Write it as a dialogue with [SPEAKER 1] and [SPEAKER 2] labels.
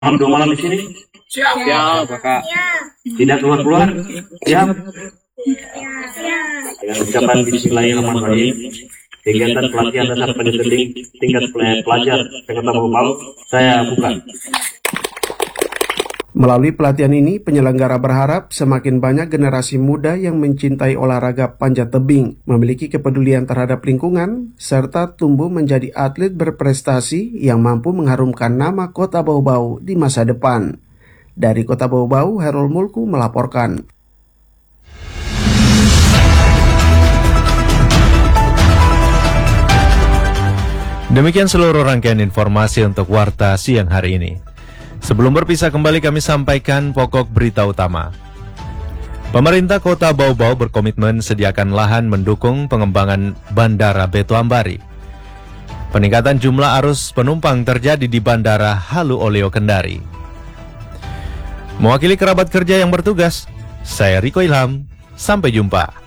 [SPEAKER 1] Dua malam di sini?
[SPEAKER 2] Siap, Kakak.
[SPEAKER 1] Tidak keluar-keluar? Siap? Dengan ucapan Bismillahirrahmanirrahim, kegiatan pelatihan dasar pendidikan tingkat pelajar Kota Bau, saya buka.
[SPEAKER 3] Melalui pelatihan ini, penyelenggara berharap semakin banyak generasi muda yang mencintai olahraga panjat tebing, memiliki kepedulian terhadap lingkungan, serta tumbuh menjadi atlet berprestasi yang mampu mengharumkan nama Kota Bau di masa depan. Dari Kota Bau, Herul Mulku melaporkan.
[SPEAKER 4] Demikian seluruh rangkaian informasi untuk Warta siang hari ini. Sebelum berpisah kembali kami sampaikan pokok berita utama. Pemerintah Kota Bau berkomitmen sediakan lahan mendukung pengembangan Bandara Beto Ambari. Peningkatan jumlah arus penumpang terjadi di Bandara Halu Oleo Kendari. Mewakili kerabat kerja yang bertugas, saya Riko Ilham, sampai jumpa.